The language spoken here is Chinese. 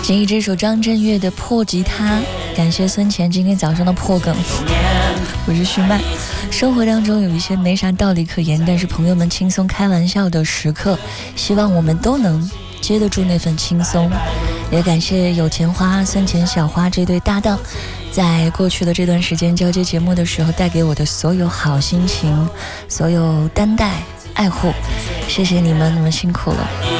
建议这首张震岳的破吉他，感谢孙乾今天早上的破梗。我是徐曼。生活当中有一些没啥道理可言，但是朋友们轻松开玩笑的时刻，希望我们都能接得住那份轻松。也感谢有钱花、孙乾、小花这对搭档，在过去的这段时间交接节目的时候带给我的所有好心情，所有担待爱护，谢谢你们，你们辛苦了。